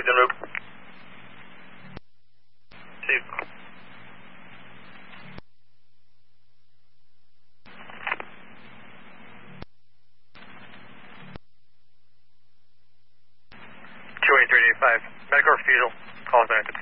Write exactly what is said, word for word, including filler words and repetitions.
Received en route. Received. two eight three eight five. Medical refusal. Call is back to